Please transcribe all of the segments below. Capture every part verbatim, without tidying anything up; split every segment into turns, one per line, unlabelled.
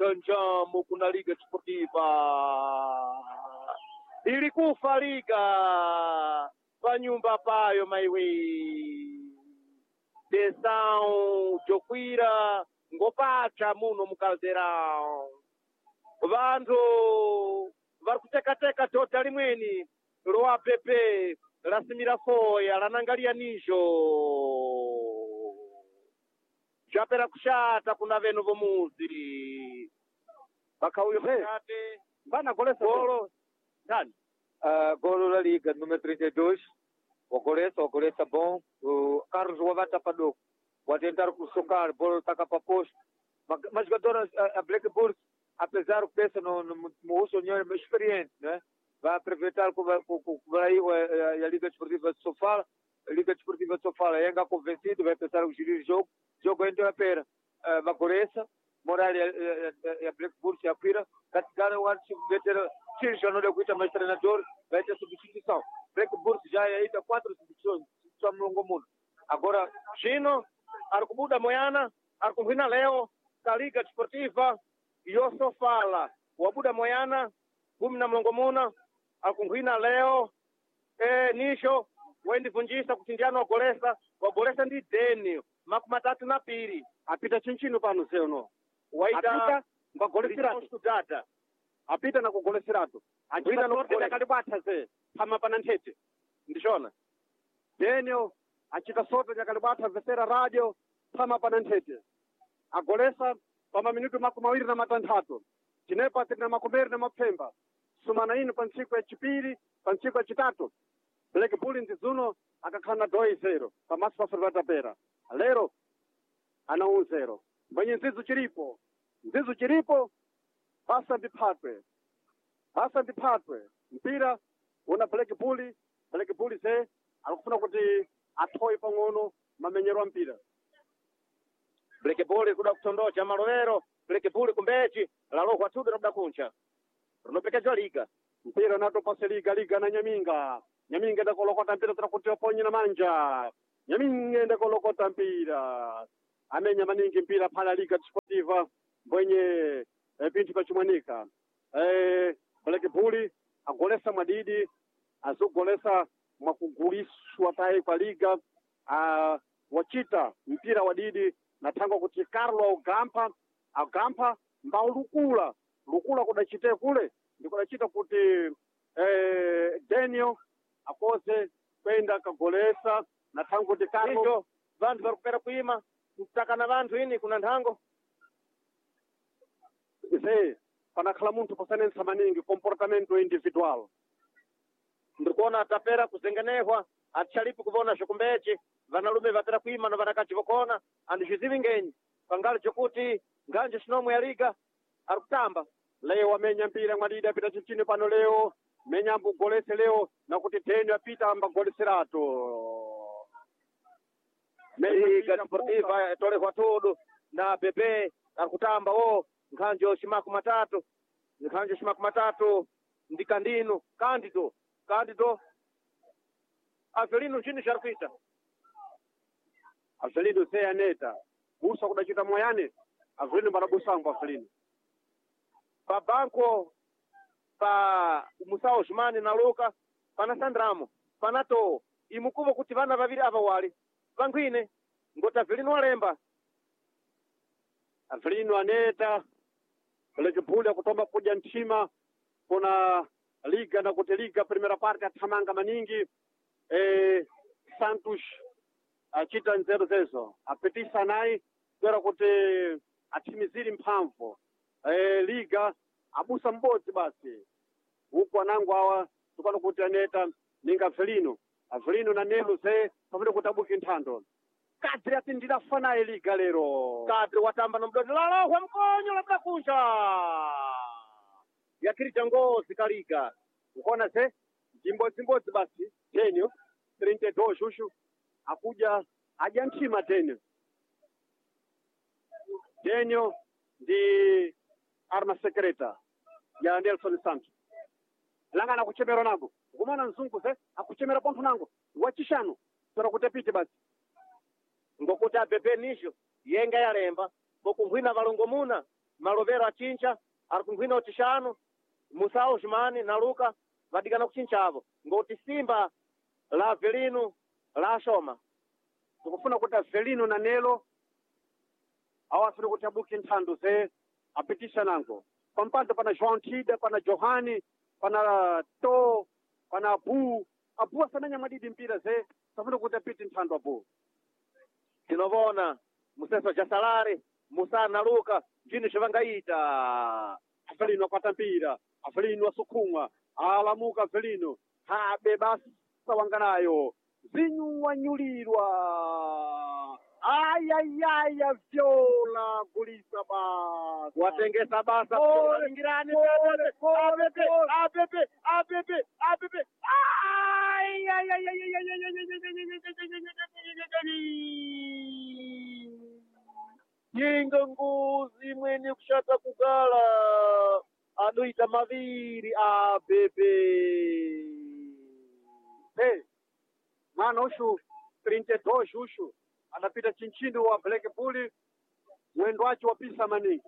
njamu kuna Liga Desportiva ilikufa liga pa nyumba payo maiwe desão jokwira ngopacha muno mukalderão vantu vari kutekateka tota limweni loa pepe lasimira foya lanangalia nijo japera kushata kuna venu vomuzi
Bakauyo he.
Kate,
Bana golesa
golo tani
uh, golo la Liga número trinta e dois. O golesa, o golesa bom. O Carlos Wavata Padok. Vou tentar socar, bola taca para posto. Mas, mas jogadora a, a Black Bulls, apesar que pensa no, no, no uso é experiente, né? Vai aproveitar com o a Liga Desportiva de Sofala. A Liga Desportiva de Sofala é ainda convencido, vai pensar o gerir o jogo. Jogo ainda é pera. Uh, golesa. Moral e a Black Bulls e a Pira, Catigana, o Archie, Tiro já não deu cuita, mas treinador vai ter substituição. Black Bulls já é ainda quatro substituições, substituição no longo mundo. Agora,
Gino, Arcubuda Moyana, Arcumbina Leo, da Liga Desportiva, Yoso Fala, Wabuda Moyana, Gumina Mlongomuna, Arcumbina Leo, eh, Nisho, Wendi Vunjisa, Kutindiano Wagolesa, Wagolesa ndi Deni, Makumatatu na Piri,
apita chinchino pano seu no.
Waida,
Apita, ngagolesiratu.
Studata,
Apita na kugolesiratu. Anjina no
Apita
kugolesiratu. Kalibata ze, pama panantete.
ndishona.
Daniel, achita soto ya kalibata vesera radio, pama panantete. Agolesa, pama minutu makumi mawili na matandatu. Chinepa tina makumeri na mapemba. Sumana inu pansiku ya chipiri, pansiku ya chitatu. Black Bull ndizuno, akakana doi zero. Pamasi pasurvata pera. Lero, ana un zero. Mwenye nzizu chiripo. Nzizu chiripo, basa ndipatwe. Basa ndipatwe. Mpira, una Black Bull, Black Bull ze, alukufuna kuti atoi pang'ono mamenyero mpira.
Black Bull kuda kutondocha malowero, Black Bull kumbechi, lalo kwa tudu labda kuncha. Runopekeza liga.
Mpira nato pase liga, liga na Nyaminga. Nyaminga enda kolokota mpira turakutia ponyi na manja. Nyaminga enda kolokota mpira. Amenya maningi mpira pala Liga Desportiva mwenye eh, pinti pachimwanika. Eh, Black Bull agolesa madidi, azogolesa mwakugulishwa tai kwa liga. Uh, wachita mpira wadidi na tango kuti Carlo Gampa, Agampa mbao lukula. Lukula kudachite kule, ndikudachita kuti eh, Daniel akose kwenda kagolesa na tango kuti Carlo.
Nisho, vantu varikupera kuima. Mtakana vantu ini kuna ntango
ise panakhala munthu posanensa maningi comportamento individual
ndikuona atapera kuzengenehwa atchalipi kuvona zvikumbechi vanalume vapera kuima no vanakachi vokona andizvizivi ngenyi pangali chokuti nganje chinomwe ya liga ari kutamba
leo amenya mpira mwadidi apita chichini pano leo menya mbugolese leo nakuti Daniel apita ambagoleserato
Liga Desportiva tolehwa tudu na bebe akutamba o nkhanjo shimaku matatu nkhanjo shimaku matatu ndikandino kandido kandido Avelino nchini sharpita
Avelino seya neta busa kudachita moyane Avelino barabusangu Avelino
pa banko pa Musao Shumani na Luka pana Sandramo panato imukuvo kuti vana vaviri ava wali vangwine ngota Avelino walemba
Avelino aneta Black Bull akutoma kuja nchima kuna liga na kuti liga primera parte athamanga maningi eh, Santos achita nzeru zezo apitisa naye kwera kuti atimiziri mphamvu eh, liga abusa mbodzi basi huku anangu awa tukana kuti aneta ninga Avelino Avelino na nelu ze pamene kuti abuki nthando kadri ati ndidafanaye liga lero
kadri watamba na mdodi lalohwe mkonyo labda kunja yakirita ngozi kaliga
ukona ze zimbodzi basi Daniel trinta e dois shushu akuja aja ntima Daniel Daniel ndi arma secreta ya Nelson Santos langa na kuchemera nango kumana nzungu ze akuchemera pontho nango wachishano sora kutepite basi
ngokuti apepe nisho yenga yalemba bokumvwina valongomuna malovero achincha ari kunkhwina utixanu musau ximani na luka vadikana kuchinchavo ngoti simba la Avelino la Axoma
tikufuna kuti Avelino na Nelo awafuna kuti abuke nthandu ze apitisha nango pampando pana João Tida pana Johani pana To pana Abu Abu asananya madidi mpira ze tafuna kuti apite nthandu Abu
tinovona museso ja salari musa na luka njini xivangaita
Avelino akwata mpira Avelino asukhumwa alamuka Avelino habe basi sawanganayo zinyuwanyulirwa ayayaya vyola gulisa basa
watengesa basa ingirani abebe abebe abebe abebe yinga nguzi mwenye kushata kugala adoita maviri abebe
hey mwana ushu trinta e dois ushu anapita chinchini wa Black Bull mwendo wake wapisa maningi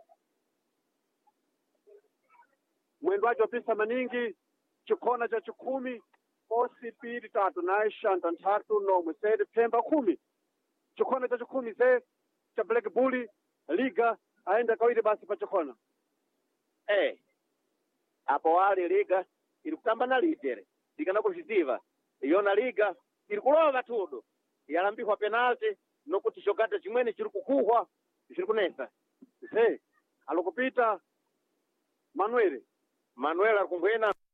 mwendo wake wapisa maningi chikona cha chikumi osi pili tatu na shanta ntatu nomwe sedi pemba kumi chikona cha chikumi ze cha Black Bull liga aenda kawiri basi pa chikona
eh hapo wali liga ilikutamba na litere likana kuzitiva yona liga ilikulova tudo yalambikwa penalty nokuti chokata chimwene chiri kukuhwa chiri kunesa
he alokupita Manuel
Manuel akunkhwena